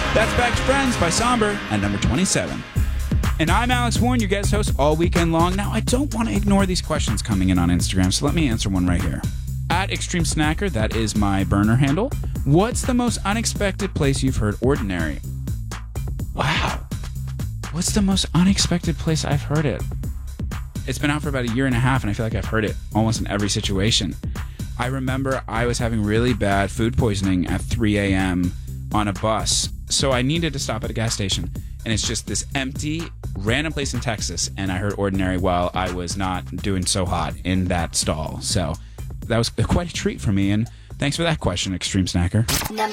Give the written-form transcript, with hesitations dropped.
That's Back to Friends by Somber at number 27. And I'm Alex Warren, your guest host all weekend long. Now, I don't want to ignore these questions coming in on Instagram, so let me answer one right here. At Extreme Snacker, that is my burner handle. What's the most unexpected place you've heard Ordinary? Wow. What's the most unexpected place I've heard it? It's been out for about a year and a half, and I feel like I've heard it almost in every situation. I remember I was having really bad food poisoning at 3 a.m. on a bus, so I needed to stop at a gas station. And it's just this empty, random place in Texas, and I heard Ordinary while I was not doing so hot in that stall. So that was quite a treat for me, and thanks for that question, Extreme Snacker.